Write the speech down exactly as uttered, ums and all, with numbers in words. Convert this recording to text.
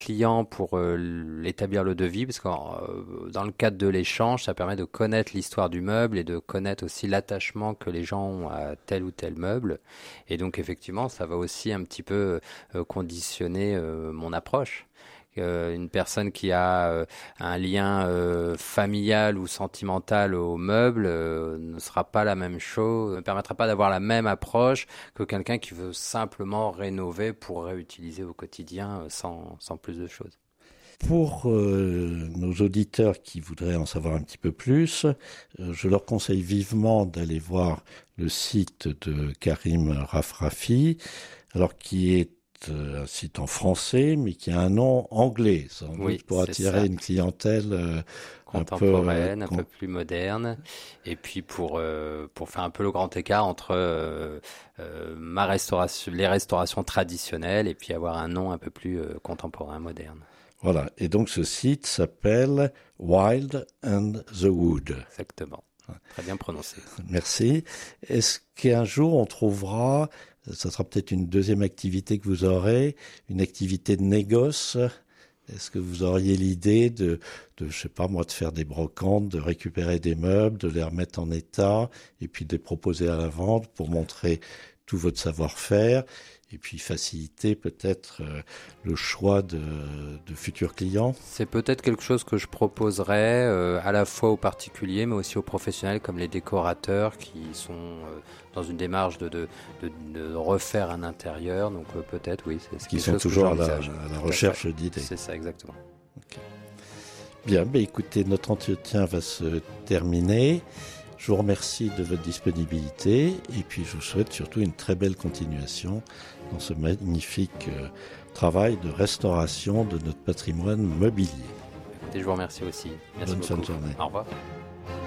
client pour euh, établir le devis, parce que euh, dans le cadre de l'échange, ça permet de connaître l'histoire du meuble et de connaître aussi l'attachement que les gens ont à tel ou tel meuble. Et donc effectivement, ça va aussi un petit peu euh, conditionner euh, mon approche. Euh, une personne qui a euh, un lien euh, familial ou sentimental au meuble euh, ne sera pas la même chose, ne permettra pas d'avoir la même approche que quelqu'un qui veut simplement rénover pour réutiliser au quotidien euh, sans, sans plus de choses. Pour euh, nos auditeurs qui voudraient en savoir un petit peu plus, euh, je leur conseille vivement d'aller voir le site de Karim Rafrafi, alors qui est un site en français, mais qui a un nom anglais, sans Oui, doute pour c'est attirer ça. une clientèle euh, un peu... Contemporaine, un con- peu plus moderne, et puis pour euh, pour faire un peu le grand écart entre euh, euh, ma restauration, les restaurations traditionnelles, et puis avoir un nom un peu plus euh, contemporain, moderne. Voilà, et donc ce site s'appelle Wild and the Wood. Exactement. Très bien prononcé. Merci. Est-ce qu'un jour on trouvera, ça sera peut-être une deuxième activité que vous aurez, une activité de négoce? Est-ce que vous auriez l'idée de, de, je sais pas moi, de faire des brocantes, de récupérer des meubles, de les remettre en état et puis de les proposer à la vente pour montrer tout votre savoir-faire et puis faciliter peut-être euh, le choix de, de futurs clients? C'est peut-être quelque chose que je proposerais euh, à la fois aux particuliers, mais aussi aux professionnels comme les décorateurs qui sont euh, dans une démarche de, de, de, de refaire un intérieur. Donc euh, peut-être, oui, c'est, c'est Qui quelque sont chose que toujours à la, j'envisage. à la Tout à recherche fait. d'idées. C'est ça, exactement. Okay. Bien, ben écoutez, notre entretien va se terminer. Je vous remercie de votre disponibilité et puis je vous souhaite surtout une très belle continuation dans ce magnifique euh, travail de restauration de notre patrimoine mobilier. Écoutez, je vous remercie aussi. Merci Bonne fin beaucoup. de journée. Au revoir.